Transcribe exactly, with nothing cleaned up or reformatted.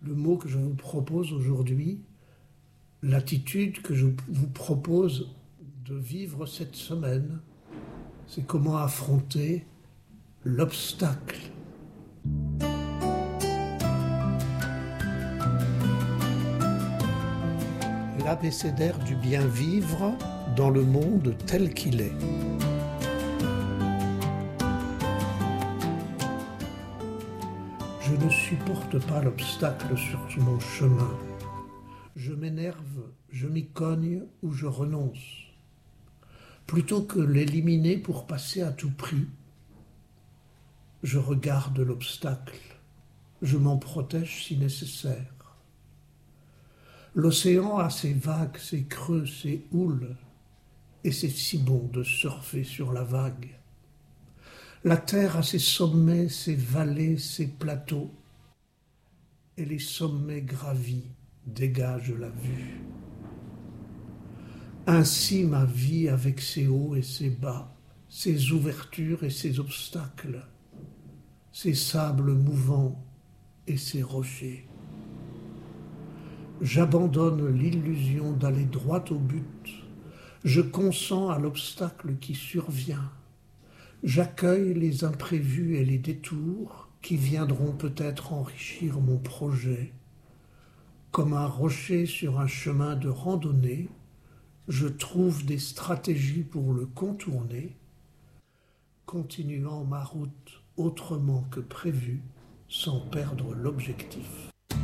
le mot que je vous propose aujourd'hui, l'attitude que je vous propose de vivre cette semaine, c'est comment affronter l'obstacle. L'abécédaire du bien vivre dans le monde tel qu'il est. Je ne supporte pas l'obstacle sur mon chemin. Je m'énerve, je m'y cogne ou je renonce. Plutôt que l'éliminer pour passer à tout prix, je regarde l'obstacle. Je m'en protège si nécessaire. L'océan a ses vagues, ses creux, ses houles, et c'est si bon de surfer sur la vague. La terre a ses sommets, ses vallées, ses plateaux, et les sommets gravis dégagent la vue. Ainsi ma vie avec ses hauts et ses bas, ses ouvertures et ses obstacles, ses sables mouvants et ses rochers. J'abandonne l'illusion d'aller droit au but. Je consens à l'obstacle qui survient. J'accueille les imprévus et les détours qui viendront peut-être enrichir mon projet. Comme un rocher sur un chemin de randonnée, je trouve des stratégies pour le contourner, continuant ma route autrement que prévu, sans perdre l'objectif.